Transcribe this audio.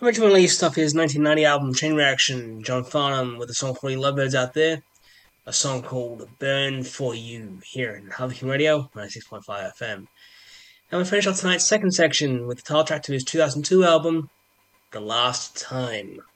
Originally released off his 1990 album Chain Reaction, John Farnham with a song for you lovebirds out there, a song called Burn For You, here in Harvey King Radio, 96.5 FM. And we finish off tonight's second section with the title track to his 2002 album, The Last Time.